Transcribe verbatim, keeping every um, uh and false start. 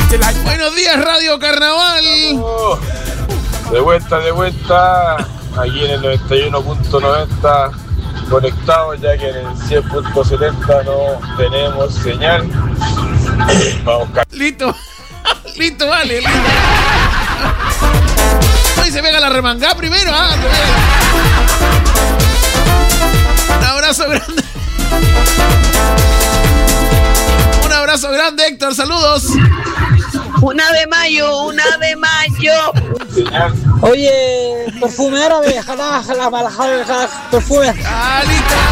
Buenos días, Radio Carnaval. Oh, de vuelta, de vuelta. Aquí en el noventa y uno punto noventa conectados, ya que en el cien punto setenta no tenemos señal. Vamos, car- Listo. Listo, vale. Listo. Hoy se pega la remangada primero. ¿Ah? Un abrazo grande. Un abrazo grande, Héctor. Saludos. Una de mayo, una de mayo. señal. Oye, perfume árabe, jala, jala, jala, jala, perfume. Ah, listo.